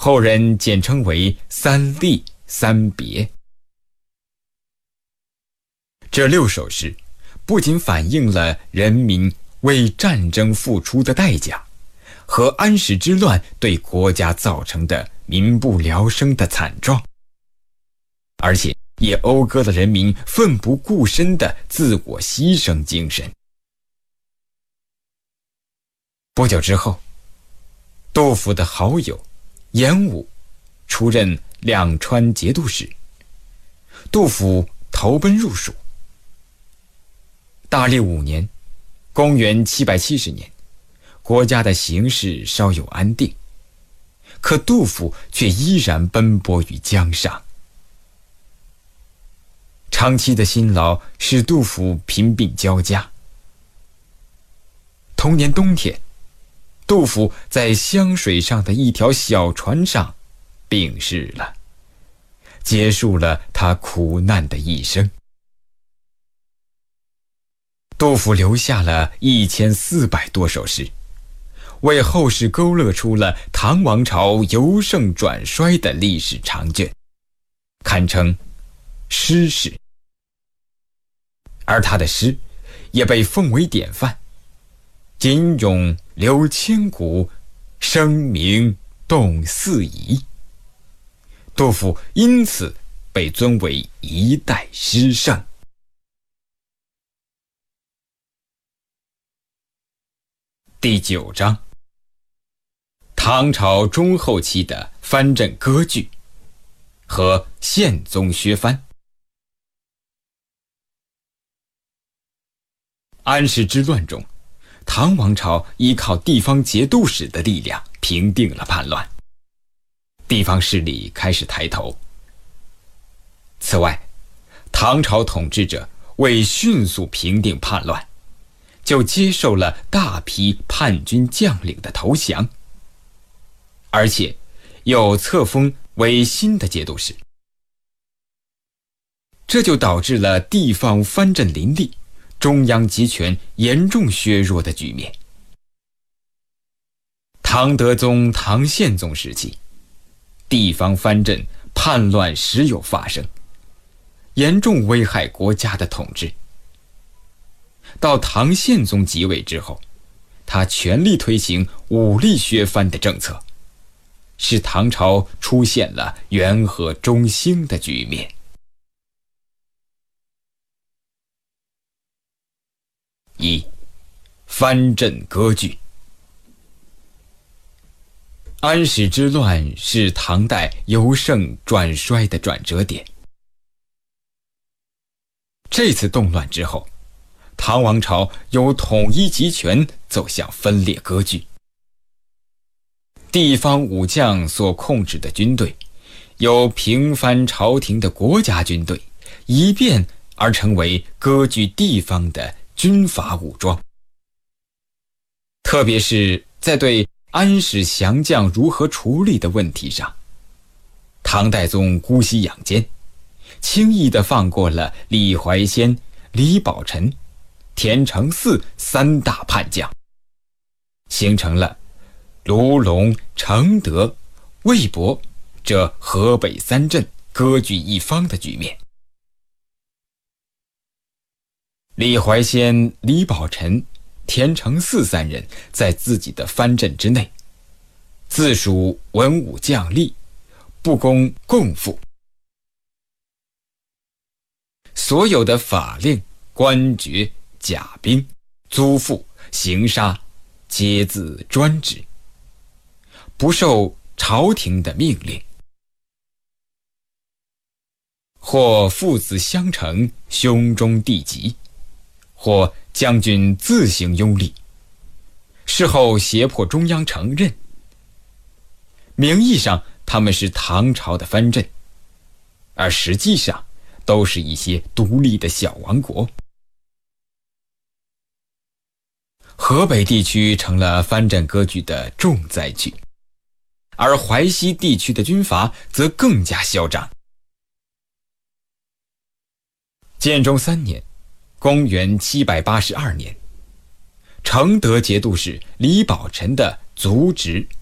后人简称为三立三别。这6首诗不仅反映了人民为战争付出的代价和安史之乱对国家造成的民不聊生的惨状，而且也讴歌了人民奋不顾身的自我牺牲精神。不久之后，杜甫的好友严武出任两川节度使，杜甫投奔入蜀。大历5年，公元770年，国家的形势稍有安定，可杜甫却依然奔波于江上。长期的辛劳使杜甫贫病交加。同年冬天，杜甫在湘水上的一条小船上病逝了，结束了他苦难的一生。杜甫留下了1400多首诗，为后世勾勒出了唐王朝由盛转衰的历史长卷，堪称诗史。而他的诗也被奉为典范，吟咏流千古，声名动四夷。杜甫因此被尊为一代诗圣。第9章，唐朝中后期的藩镇割据和宪宗削藩。安史之乱中，唐王朝依靠地方节度使的力量平定了叛乱，地方势力开始抬头。此外，唐朝统治者为迅速平定叛乱，就接受了大批叛军将领的投降，而且又册封为新的节度使，这就导致了地方藩镇林立，中央集权严重削弱的局面。唐德宗、唐宪宗时期，地方藩镇叛乱时有发生，严重危害国家的统治。到唐宪宗即位之后，他全力推行武力削藩的政策，使唐朝出现了元和中兴的局面。1. 藩镇割据。安史之乱是唐代由盛转衰的转折点。这次动乱之后，唐王朝由统一集权走向分裂割据。地方武将所控制的军队，由平藩朝廷的国家军队一变而成为割据地方的军阀武装。特别是在对安史降将如何处理的问题上，唐代宗姑息养奸，轻易地放过了李怀仙、李宝臣、田承嗣3大叛将，形成了卢龙、承德、魏博这河北3镇割据一方的局面。李怀仙、李宝臣、田承嗣3人在自己的藩镇之内，自属文武将吏，不供贡赋，所有的法令、官爵、甲兵、租赋、刑杀，皆自专职，不受朝廷的命令。或父子相承，兄终弟及，或将军自行拥立，事后胁迫中央承认。名义上他们是唐朝的藩镇，而实际上都是一些独立的小王国。河北地区成了藩镇割据的重灾区，而淮西地区的军阀则更加嚣张。建中3年，公元782年，承德节度使李宝臣的族侄